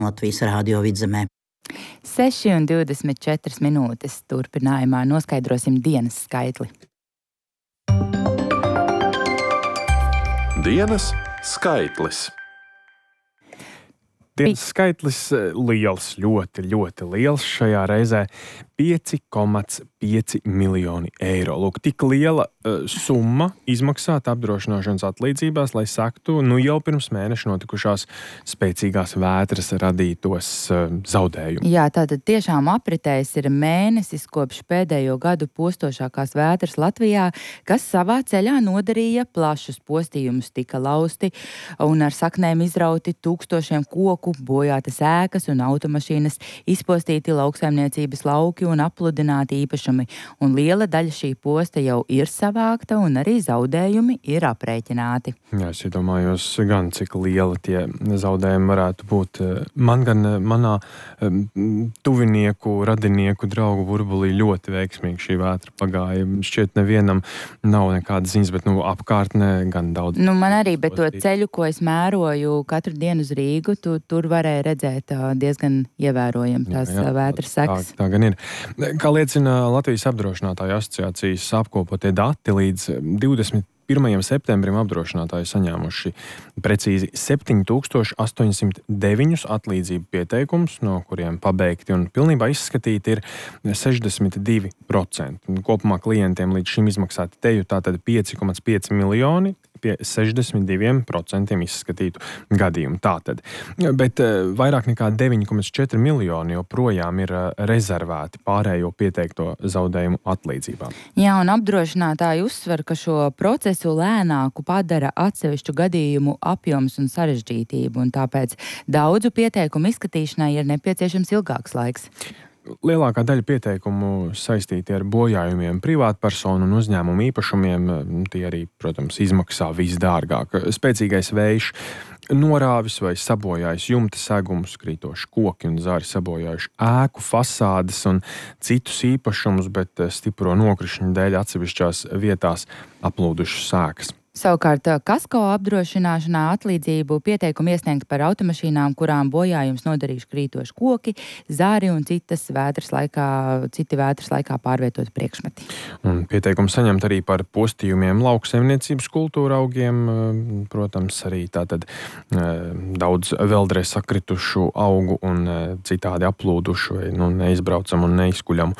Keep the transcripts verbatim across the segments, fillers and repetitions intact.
Latvijas Rādio Vidzemē. seši un divdesmit četras minūtes turpinājumā noskaidrosim dienas skaitli. Dienas skaitlis. Dienas skaitlis liels, ļoti, ļoti liels šajā reizē – pieci komats pieci miljoni eiro. Lūk, tik liela uh, summa izmaksāta apdrošināšanas atlīdzībās, lai sektu nu jau pirms mēneša notikušās spēcīgās vētras radītos uh, zaudējumus. Jā, tātad tiešām apritējis ir mēnesis kopš pēdējo gadu postošākās vētras Latvijā, kas savā ceļā nodarīja plašus postījumus, tika lausti un ar saknēm izrauti tūkstošiem koku, bojātas ēkas un automašīnas, izpostīti lauksaimniecības lauki un apludināti īpašumi, un liela daļa šī posta jau ir savākta un arī zaudējumi ir aprēķināti. Jā, es iedomājos gan, cik liela tie zaudējumi varētu būt. Man gan manā tuvinieku, radinieku, draugu burbulī ļoti veiksmīgi šī vētra pagāja. Šķiet nevienam nav nekādas ziņas, bet nu apkārtnē gan daudz. Nu, man arī, bet to ceļu, ko es mēroju katru dienu uz Rīgu, tu, tur varēja redzēt diezgan ievērojami tās jā, jā, vētras sekas. Tā, tā gan ir. Kā liecina Latvijas apdrošinātāju asociācijas apkopotie dati, līdz divdesmit pirmajam septembrim apdrošinātāji saņēmuši precīzi septiņi tūkstoši astoņsimt deviņus atlīdzību pieteikumus, no kuriem pabeigti un pilnībā izskatīti ir sešdesmit divi procenti. Kopumā klientiem līdz šim izmaksāti teju tātad pieci komats pieci miljoni pie sešdesmit diviem procentiem izskatītu gadījumu. Tātad. Bet vairāk nekā deviņi komats četri miljoni joprojām ir rezervēti pārējo pieteikto zaudējumu atlīdzībām. Jā, un apdrošinātāji uzsver, ka šo procesu lēnāku padara atsevišķu gadījumu apjoms un sarežģītību, un tāpēc daudzu pieteikumu izskatīšanai ir nepieciešams ilgāks laiks. Lielākā daļa pieteikumu saistīti ar bojājumiem privātpersonu un uzņēmumu īpašumiem. Tie arī, protams, izmaksā visdārgāk. Spēcīgais vējš norāvis vai sabojājis jumta segumus, krītoši koki un zari sabojājuši ēku fasādes un citus īpašumus, bet stipro nokrišņu dēļ atsevišķās vietās aplūdušas ēkas. Savukārt, kasko apdrošināšanā atlīdzību pieteikumu iesniegt par automašīnām, kurām bojājums nodarījuši krītoši koki, zāri un citas vētras laikā, citi vētras laikā pārvietoti priekšmeti. Un pieteikumu saņemt arī par postījumiem lauksaimniecības kultūra augiem, protams, arī tātad daudz veldreiz sakritušu augu un citādi aplūdušu vai nu, neizbraucamu un neizkuļamu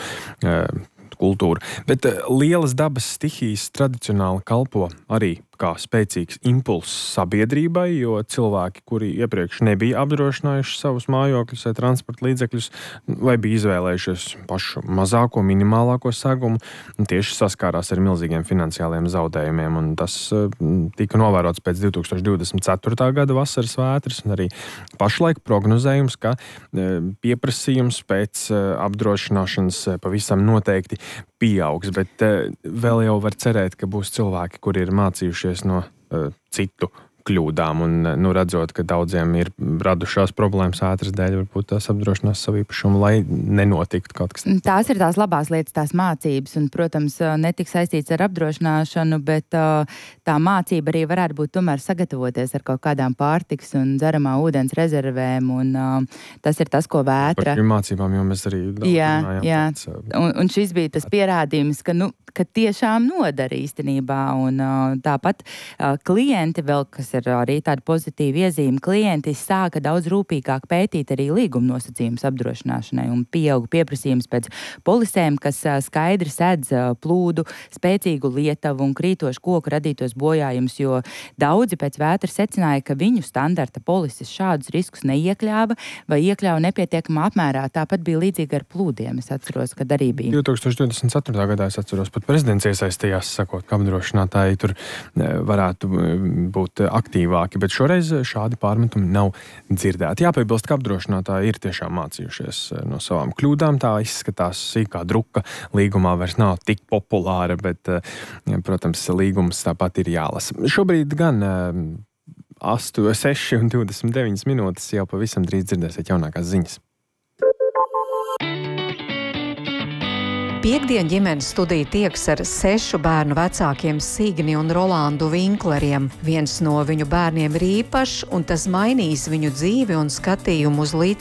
kultūru. Bet lielas dabas stihijas tradicionāli kalpo arī kā spēcīgs impulss sabiedrībai, jo cilvēki, kuri iepriekš nebija apdrošinājuši savus mājokļus vai transporta līdzekļus, vai bija izvēlējušies pašu mazāko, minimālāko segumu, tieši saskārās ar milzīgiem finansiāliem zaudējumiem. Un tas tika novērots pēc divi tūkstoši divdesmit ceturtā gada vasaras vētras, un arī pašlaik prognozējums, ka pieprasījums pēc apdrošināšanas pavisam noteikti pieaugs, bet vēl jau var cerēt, ka būs cilvēki, kuri ir mācījušies no uh, citu kļūdām un, nu, redzot, ka daudziem ir radušās problēmas ātras dēļ, varbūt tās apdrošinās savu īpašumu, lai nenotiktu kaut kas. Tās ir tās labās lietas, tās mācības, un, protams, netik saistīts ar apdrošināšanu, bet tā mācība arī varētu būt tomēr sagatavoties ar kaut kādām pārtikas un dzeramā ūdens rezervēm, un tas ir tas, ko vētra. Par šīm mācībām jau mēs arī daudz jā, runājām. Jā, pēc, un, un šis bija tas pierādījums, ka, nu, ka tiešām nodara īstenībā, un tāpat klienti vēl, kas ir arī tāda pozitīva iezīme, klienti sāka daudz rūpīgāk pētīt arī līguma nosacījumus apdrošināšanai un pieauga pieprasījums pēc polisēm, kas skaidri sedz plūdu, spēcīgu lietavu un krītošu koku radītos bojājumus, jo daudzi pēc vētras secināja, ka viņu standarta polises šādus riskus neiekļāva vai iekļāva nepietiekamā apmērā. Tāpat bija līdzīgi ar plūdiem. Es atceros, kad arī bija. divi tūkstoši divdesmit ceturtajā gadā es atceros, pat prezidents iesaistījās, sakot, ka apdrošinātāji tur varētu būt aktīvāki, bet šoreiz šādi pārmetumi nav dzirdēti. Jāpiebilst, ka apdrošinātāji ir tiešām mācījušies no savām kļūdām. Tā izskatās sīkā druka līgumā vairs nav tik populāra, bet, protams, līgums tāpat ir jālasa. Šobrīd gan astoņi, seši un divdesmit deviņas minūtes jau pavisam drīz dzirdēsiet jaunākās ziņas. Piektdien ģimenes studija tieks ar sešu bērnu vecākiem Signi un Rolandu Vinkleriem. Viens no viņu bērniem ir īpašs, un tas mainīs viņu dzīvi un skatījumu uz līdz